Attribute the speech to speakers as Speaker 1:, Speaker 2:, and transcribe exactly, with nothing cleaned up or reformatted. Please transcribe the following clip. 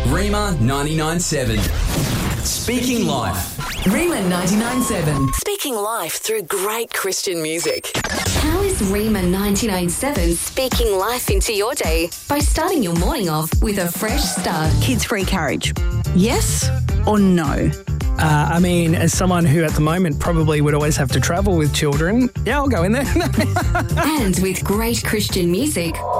Speaker 1: Rima ninety-nine seven. Speaking Life.
Speaker 2: Rima ninety-nine seven.
Speaker 3: Speaking life through great Christian music.
Speaker 4: How is Rima ninety-nine seven speaking life into your day? By starting your morning off with a fresh start.
Speaker 5: Kids-free carriage. Yes or no?
Speaker 6: Uh, I mean, as someone who at the moment probably would always have to travel with children, yeah, I'll go in there.
Speaker 4: And with great Christian music,